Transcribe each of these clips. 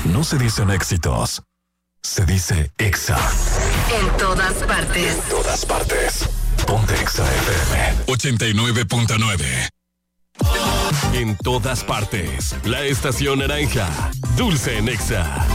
No se dicen éxitos, se dice Exa. En todas partes. En todas partes. Ponte Exa FM 89.9. En todas partes. La estación naranja. Dulce en Exa.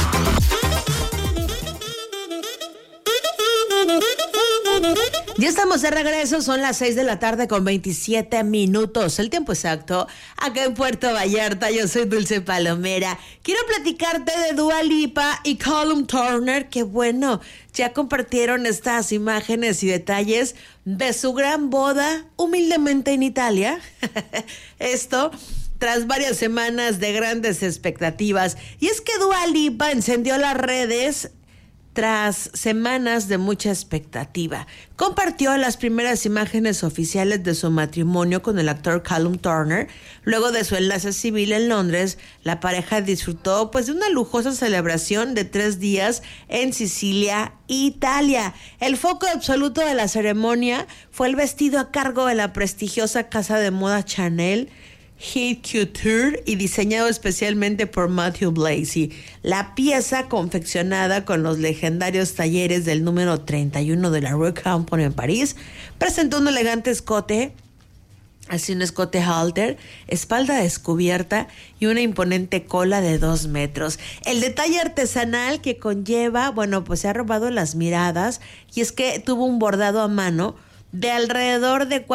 Ya estamos de regreso, son las 6 de la tarde con 27 minutos. El tiempo exacto acá en Puerto Vallarta. Yo soy Dulce Palomera. Quiero platicarte de Dua Lipa y Callum Turner, que bueno, ya compartieron estas imágenes y detalles de su gran boda, humildemente en Italia. Esto tras varias semanas de grandes expectativas. Y es que Dua Lipa encendió las redes tras semanas de mucha expectativa. Compartió las primeras imágenes oficiales de su matrimonio con el actor Callum Turner. Luego de su enlace civil en Londres, la pareja disfrutó de una lujosa celebración de 3 días en Sicilia, Italia. El foco absoluto de la ceremonia fue el vestido a cargo de la prestigiosa casa de moda Chanel Haute Couture y diseñado especialmente por Matthew Blazy. La pieza, confeccionada con los legendarios talleres del número 31 de la Rue Campon en París, presentó un elegante escote, así un escote halter, espalda descubierta y una imponente cola de 2 metros. El detalle artesanal que conlleva, se ha robado las miradas, y es que tuvo un bordado a mano de alrededor de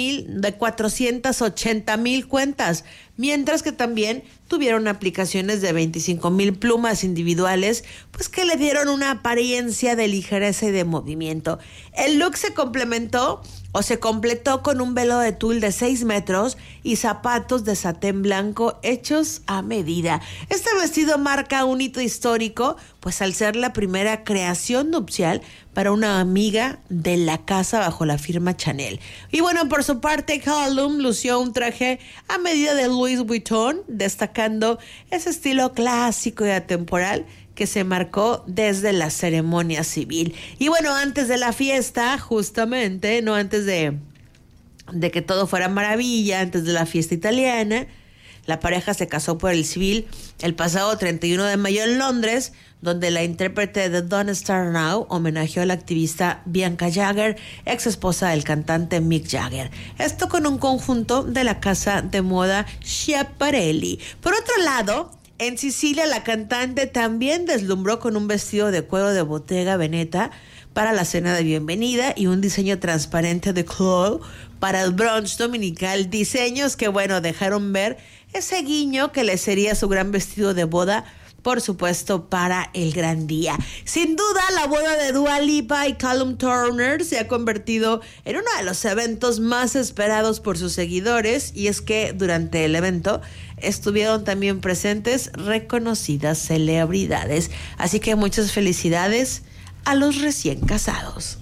480,000 cuentas, mientras que también tuvieron aplicaciones de 25,000 plumas individuales, que le dieron una apariencia de ligereza y de movimiento. El look se completó con un velo de tul de 6 metros y zapatos de satén blanco hechos a medida. Este vestido marca un hito histórico, al ser la primera creación nupcial para una amiga de la casa bajo la firma Chanel. Y por su parte, Callum lució un traje a medida de Louis Vuitton, destacando ese estilo clásico y atemporal que se marcó desde la ceremonia civil. Y antes de la fiesta, justamente, no antes de que todo fuera maravilla, antes de la fiesta italiana, la pareja se casó por el civil el pasado 31 de mayo en Londres, donde la intérprete de Don't Start Now homenajeó a la activista Bianca Jagger, ex esposa del cantante Mick Jagger. Esto con un conjunto de la casa de moda Schiaparelli. Por otro lado, en Sicilia, la cantante también deslumbró con un vestido de cuero de Bottega Veneta para la cena de bienvenida y un diseño transparente de Chloe para el brunch dominical. Diseños que, dejaron ver ese guiño que le sería su gran vestido de boda, por supuesto, para el gran día. Sin duda, la boda de Dua Lipa y Callum Turner se ha convertido en uno de los eventos más esperados por sus seguidores, y es que durante el evento estuvieron también presentes reconocidas celebridades. Así que muchas felicidades a los recién casados.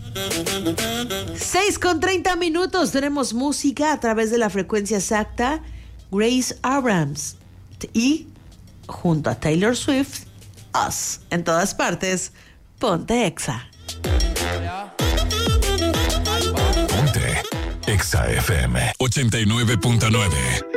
6:30 tenemos música a través de la frecuencia exacta. Grace Abrams y junto a Taylor Swift, Us. En todas partes, ponte Exa. Ponte Exa FM 89.9.